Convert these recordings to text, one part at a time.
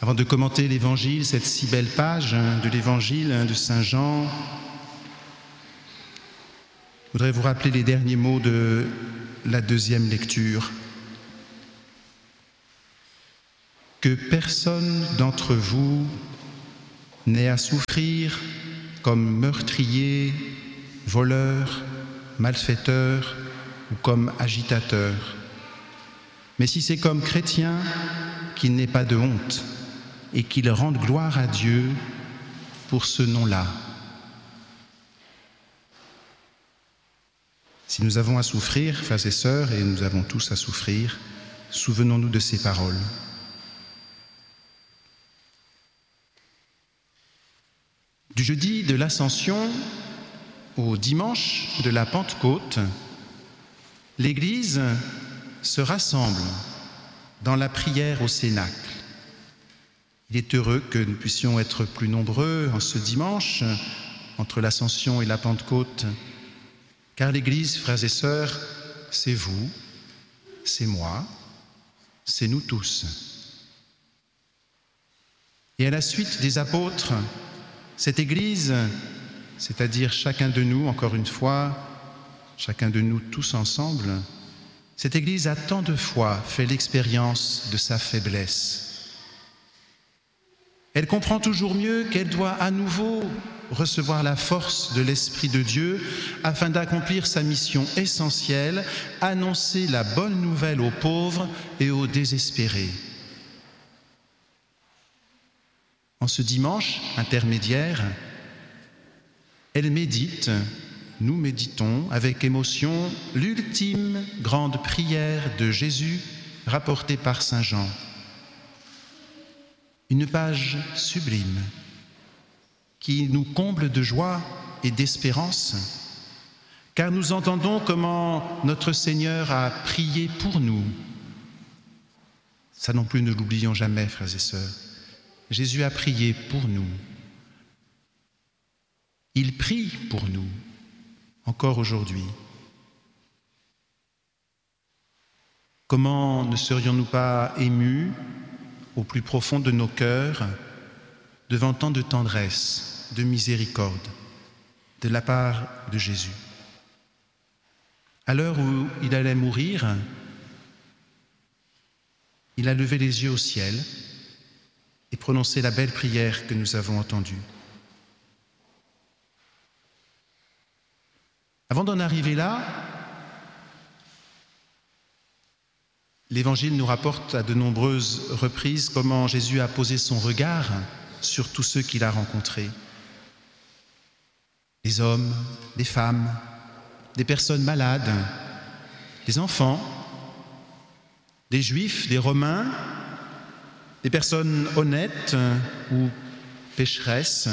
Avant de commenter l'Évangile, cette si belle page de l'Évangile de Saint Jean, je voudrais vous rappeler les derniers mots de la deuxième lecture. Que personne d'entre vous n'ait à souffrir comme meurtrier, voleur, malfaiteur ou comme agitateur. Mais si c'est comme chrétien, qu'il n'ait pas de honte et qu'il rende gloire à Dieu pour ce nom-là. Si nous avons à souffrir, frères et sœurs, et nous avons tous à souffrir, souvenons-nous de ces paroles. Du jeudi de l'Ascension au dimanche de la Pentecôte, l'Église se rassemble dans la prière au Cénacle. Il est heureux que nous puissions être plus nombreux en ce dimanche, entre l'Ascension et la Pentecôte, car l'Église, frères et sœurs, c'est vous, c'est moi, c'est nous tous. Et à la suite des apôtres, cette Église, c'est-à-dire chacun de nous, encore une fois, chacun de nous tous ensemble, cette Église a tant de fois fait l'expérience de sa faiblesse. Elle comprend toujours mieux qu'elle doit à nouveau recevoir la force de l'Esprit de Dieu afin d'accomplir sa mission essentielle, annoncer la bonne nouvelle aux pauvres et aux désespérés. En ce dimanche intermédiaire, elle médite, nous méditons avec émotion l'ultime grande prière de Jésus rapportée par Saint Jean. Une page sublime qui nous comble de joie et d'espérance, car nous entendons comment notre Seigneur a prié pour nous. Ça non plus, ne l'oublions jamais, frères et sœurs. Jésus a prié pour nous. Il prie pour nous, encore aujourd'hui. Comment ne serions-nous pas émus au plus profond de nos cœurs devant tant de tendresse, de miséricorde de la part de Jésus. À l'heure où il allait mourir, il a levé les yeux au ciel et prononcé la belle prière que nous avons entendue. Avant d'en arriver là, l'Évangile nous rapporte à de nombreuses reprises comment Jésus a posé son regard sur tous ceux qu'il a rencontrés. Les hommes, les femmes, des personnes malades, des enfants, des Juifs, des Romains, des personnes honnêtes ou pécheresses,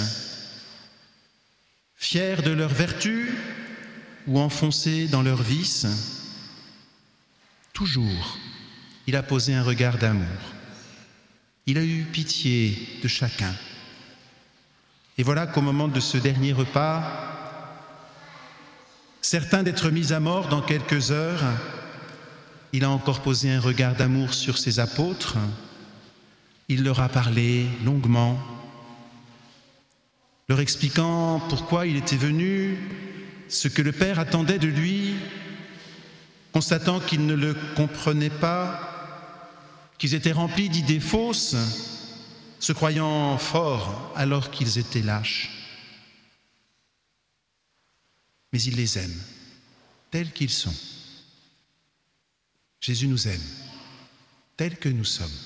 fiers de leurs vertus ou enfoncés dans leurs vices. Toujours, il a posé un regard d'amour. Il a eu pitié de chacun. Et voilà qu'au moment de ce dernier repas, certain d'être mis à mort dans quelques heures, il a encore posé un regard d'amour sur ses apôtres. Il leur a parlé longuement, leur expliquant pourquoi il était venu, ce que le Père attendait de lui, constatant qu'ils ne le comprenaient pas, qu'ils étaient remplis d'idées fausses, se croyant forts alors qu'ils étaient lâches. Mais il les aime, tels qu'ils sont. Jésus nous aime, tels que nous sommes.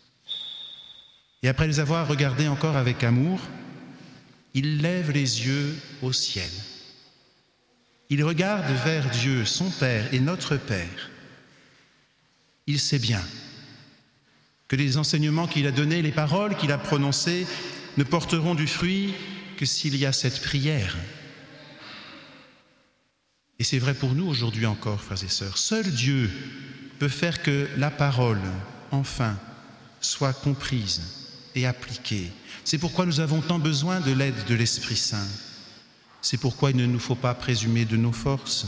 Et après les avoir regardés encore avec amour, il lève les yeux au ciel. Il regarde vers Dieu, son Père et notre Père. Il sait bien que les enseignements qu'il a donnés, les paroles qu'il a prononcées, ne porteront du fruit que s'il y a cette prière. Et c'est vrai pour nous aujourd'hui encore, frères et sœurs. Seul Dieu peut faire que la parole, enfin, soit comprise et appliquée. C'est pourquoi nous avons tant besoin de l'aide de l'Esprit Saint. C'est pourquoi il ne nous faut pas présumer de nos forces.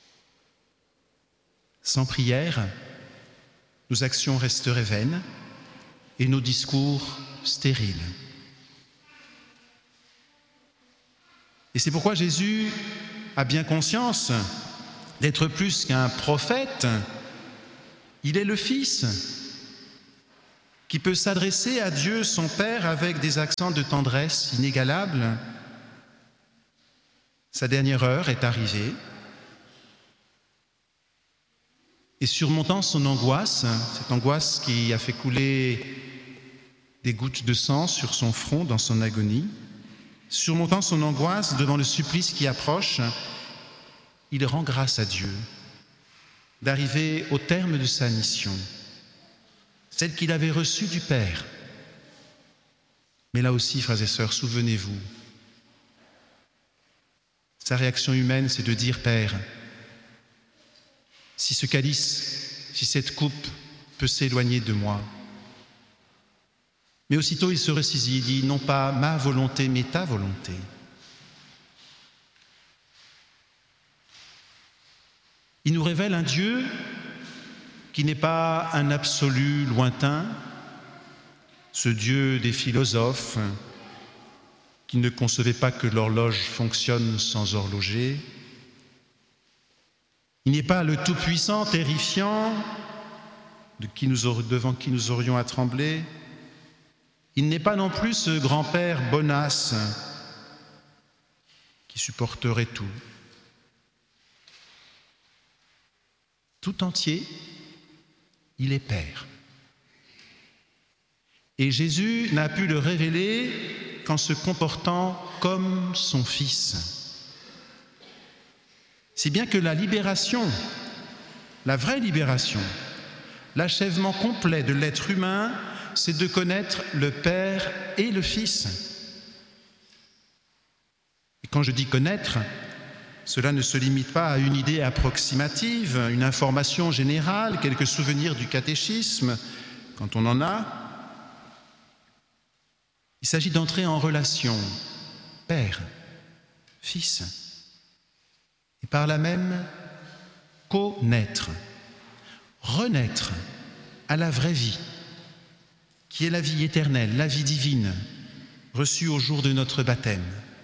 Sans prière, nos actions resteraient vaines, et nos discours stériles. Et c'est pourquoi Jésus a bien conscience d'être plus qu'un prophète. Il est le Fils qui peut s'adresser à Dieu, son Père, avec des accents de tendresse inégalables. Sa dernière heure est arrivée. Et surmontant son angoisse, cette angoisse qui a fait couler des gouttes de sang sur son front dans son agonie, surmontant son angoisse devant le supplice qui approche, il rend grâce à Dieu d'arriver au terme de sa mission, celle qu'il avait reçue du Père. Mais là aussi, frères et sœurs, souvenez-vous, sa réaction humaine, c'est de dire « Père, si ce calice, si cette coupe peut s'éloigner de moi ». Mais aussitôt il se ressaisit, il dit « Non pas ma volonté, mais ta volonté ». Il nous révèle un Dieu qui n'est pas un absolu lointain, ce Dieu des philosophes qui ne concevait pas que l'horloge fonctionne sans horloger. Il n'est pas le tout-puissant, terrifiant, devant qui nous aurions à trembler. Il n'est pas non plus ce grand-père bonasse qui supporterait tout. Tout entier, il est Père. Et Jésus n'a pu le révéler qu'en se comportant comme son Fils. Si bien que la libération, la vraie libération, l'achèvement complet de l'être humain, c'est de connaître le Père et le Fils. Et quand je dis connaître, cela ne se limite pas à une idée approximative, une information générale, quelques souvenirs du catéchisme, quand on en a. Il s'agit d'entrer en relation, Père, Fils, et par là même connaître, renaître à la vraie vie, qui est la vie éternelle, la vie divine, reçue au jour de notre baptême.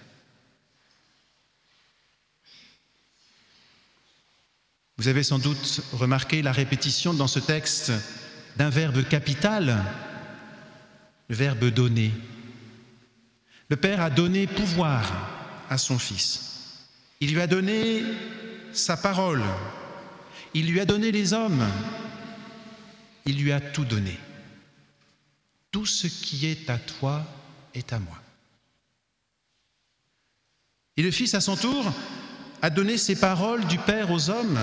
Vous avez sans doute remarqué la répétition dans ce texte d'un verbe capital, le verbe donner. Le Père a donné pouvoir à son Fils. Il lui a donné sa parole. Il lui a donné les hommes. Il lui a tout donné. Tout ce qui est à toi est à moi. Et le Fils, à son tour, a donné ces paroles du Père aux hommes.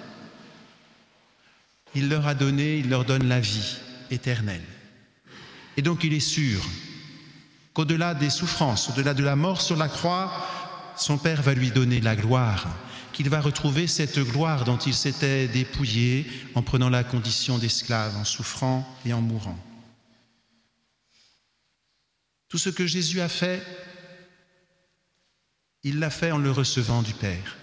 Il leur donne la vie éternelle. Et donc il est sûr qu'au-delà des souffrances, au-delà de la mort sur la croix, son Père va lui donner la gloire, qu'il va retrouver cette gloire dont il s'était dépouillé en prenant la condition d'esclave, en souffrant et en mourant. Tout ce que Jésus a fait, il l'a fait en le recevant du Père.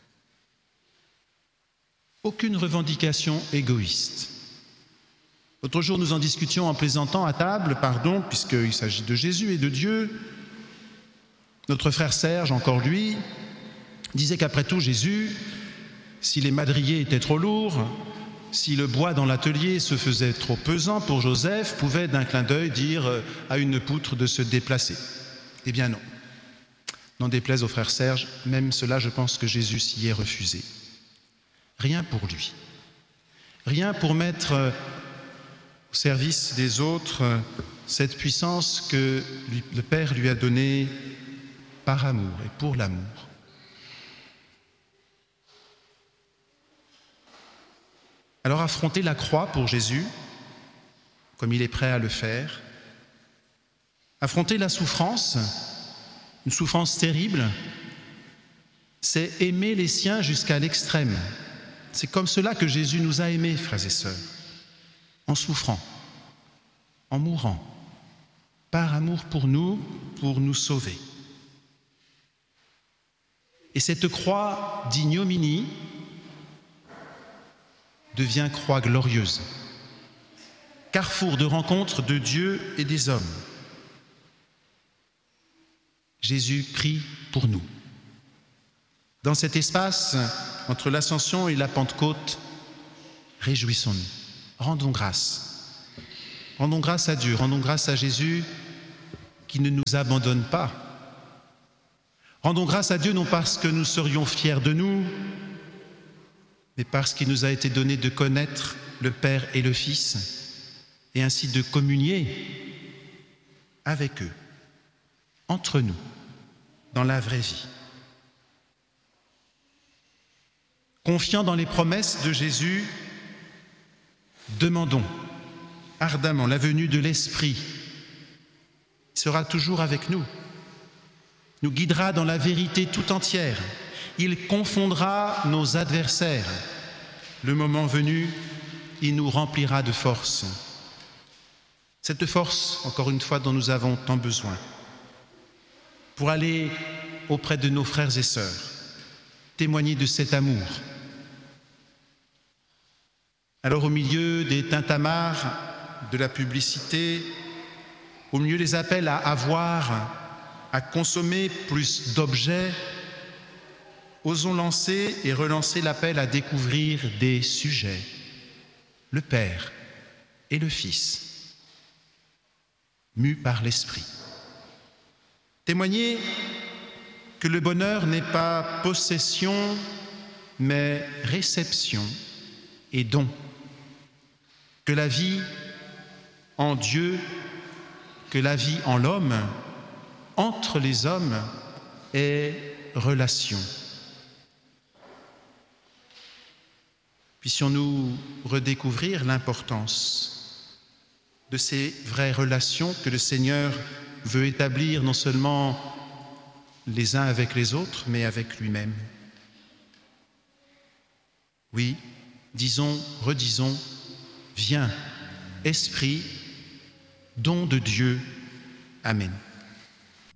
Aucune revendication égoïste. L'autre jour, nous en discutions en plaisantant à table, puisqu'il s'agit de Jésus et de Dieu. Notre frère Serge, encore lui, disait qu'après tout, Jésus, si les madriers étaient trop lourds, si le bois dans l'atelier se faisait trop pesant pour Joseph, pouvait d'un clin d'œil dire à une poutre de se déplacer. Eh bien non. N'en déplaise au frère Serge, même cela, je pense que Jésus s'y est refusé. Rien pour lui. Rien pour mettre au service des autres cette puissance que le Père lui a donnée par amour et pour l'amour. Alors affronter la croix pour Jésus, comme il est prêt à le faire, affronter la souffrance, une souffrance terrible, c'est aimer les siens jusqu'à l'extrême. C'est comme cela que Jésus nous a aimés, frères et sœurs, en souffrant, en mourant, par amour pour nous sauver. Et cette croix d'ignominie devient croix glorieuse. carrefour de rencontre de Dieu et des hommes. Jésus prie pour nous. Dans cet espace, entre l'Ascension et la Pentecôte, réjouissons-nous, rendons grâce. Rendons grâce à Dieu, rendons grâce à Jésus qui ne nous abandonne pas. Rendons grâce à Dieu non parce que nous serions fiers de nous, mais parce qu'il nous a été donné de connaître le Père et le Fils, et ainsi de communier avec eux, entre nous, dans la vraie vie. Confiant dans les promesses de Jésus, demandons ardemment la venue de l'Esprit. Il sera toujours avec nous, nous guidera dans la vérité tout entière. Il confondra nos adversaires. Le moment venu, il nous remplira de force. Cette force, encore une fois, dont nous avons tant besoin, pour aller auprès de nos frères et sœurs, témoigner de cet amour. Alors au milieu des tintamarres, de la publicité, au milieu des appels à avoir, à consommer plus d'objets, osons lancer et relancer l'appel à découvrir des sujets, le Père et le Fils, mus par l'Esprit. Témoigner que le bonheur n'est pas possession, mais réception et don, que la vie en Dieu, que la vie en l'homme, entre les hommes, est relation. Puissions-nous redécouvrir l'importance de ces vraies relations que le Seigneur veut établir non seulement les uns avec les autres, mais avec lui-même. Oui, disons, redisons, viens, Esprit, don de Dieu. Amen.